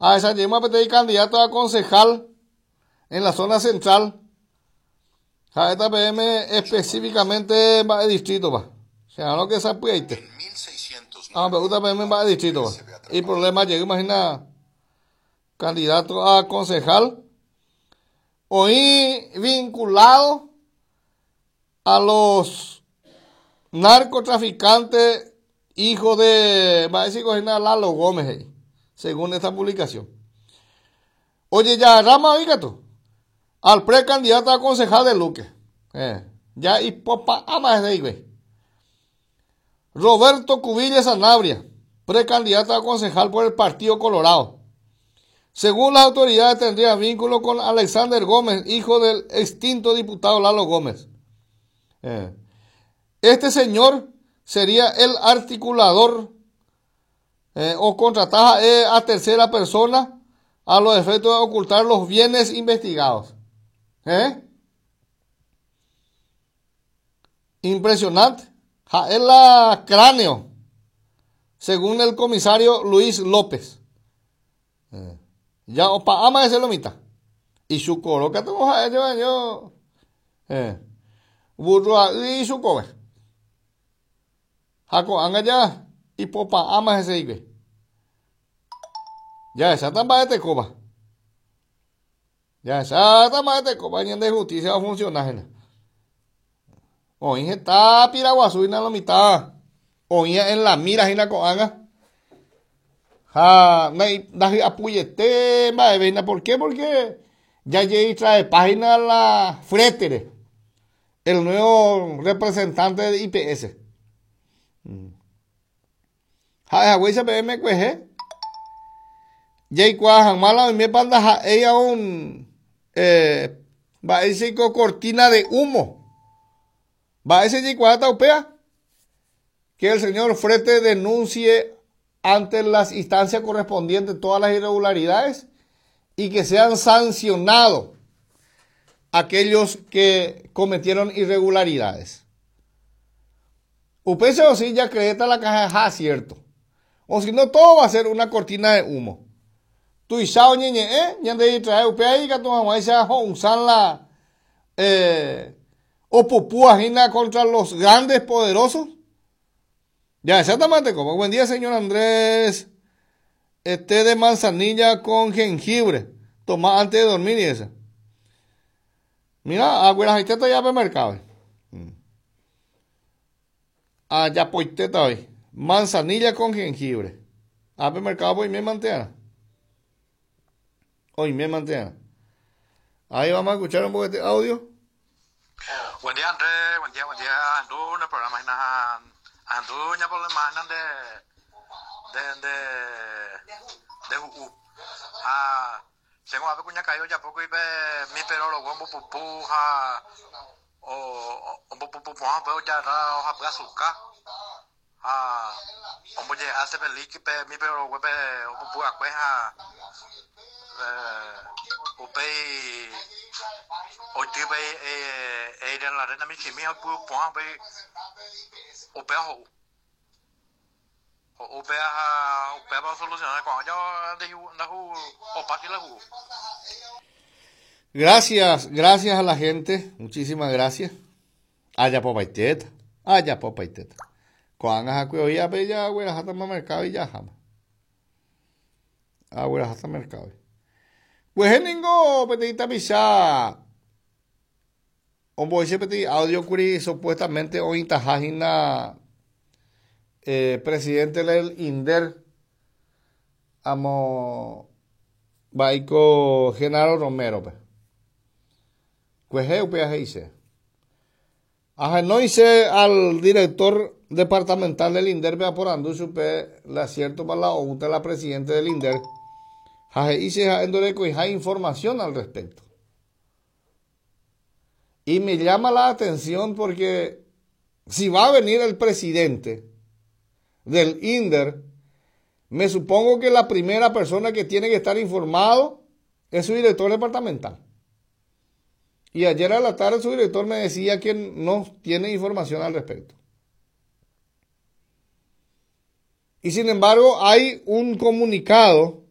A esa yema pedir candidato a concejal en la zona central. A esta PM específicamente va de distrito, va. O sea, no que se apueste. Me gusta PM va de distrito, va. Y problema llega, imagina, candidato a concejal. Hoy vinculado a los narcotraficantes, hijos de, va a decir, Lalo Gómez, según esta publicación. Oye, ya Rama, oiga tú, al precandidato a concejal de Luque. Ya y popa ama de ahí, Roberto Cubillas Sanabria, precandidato a concejal por el Partido Colorado. Según las autoridades, tendría vínculo con Alexander Gómez, hijo del extinto diputado Lalo Gómez. Este señor sería el articulador o contratar a tercera persona a los efectos de ocultar los bienes investigados. Impresionante. Es la cráneo, según el comisario Luis López. Ya opa ama ese lomita. Y su coro que tengo a yo. Burro y su cobe. Jaco anga ya y popa ama ese ibe. Ya esa tamba de tecoba. Ya esa tamba de tecoba ni de justicia va a funcionar. Hoy está piraguazú y la mitad. Hoy en la mira y la coanga. Apuyete, ¿por qué? Porque ya llegué trae página la Fretere, el nuevo representante de IPS. Jagüey PM cueje. Ya cuajan mala me panda ella un va a decir cortina de humo. Va a decir cuata upea que el señor Frete denuncie ante las instancias correspondientes todas las irregularidades y que sean sancionados aquellos que cometieron irregularidades. Upese o si ya creeta la caja, cierto. O si no, todo va a ser una cortina de humo. Tu isao ñeñe, ñande trae upea y que tu mamá se usan la o pupúa contra los grandes poderosos. Ya, exactamente como. Buen día, señor Andrés. De manzanilla con jengibre. Toma antes de dormir y esa. Mira, agüeras y teta ya para el mercado. Ya poiteta hoy. Manzanilla con jengibre. A para el mercado hoy me mantiene. Hoy me mantiene. Ahí vamos a escuchar un poco de audio. Buen día, Andrés. Buen día. Andu en el programa Andu ya por lo más de tengo a ver cuña caído ya poco y ve mi pero lo guambo pupuja o pupuja pero ya ra hoja para azúcar oye hace película pe mi pero lo guambo o pupuja cueja upei o tipo en la arena mi chimia pupuja pe upea upea para solucionar cuando yo Gracias a la gente, muchísimas gracias. Allá popaiteta. Cuando hagas ya ve ya güey hasta más mercado y ya jama. Güey hasta mercado. Pues en ningo petita pisa. Un boy se peti audio curi supuestamente hoy tajajina presidente del INDER amo Baico Genaro Romero pues dice no hice al director departamental del INDER por andu supe el acierto para la OUTA la presidente del INDER hice hay información al respecto y me llama la atención porque si va a venir el presidente del INDER, me supongo que la primera persona que tiene que estar informado es su director departamental. Y ayer a la tarde su director me decía que no tiene información al respecto. Y sin embargo hay un comunicado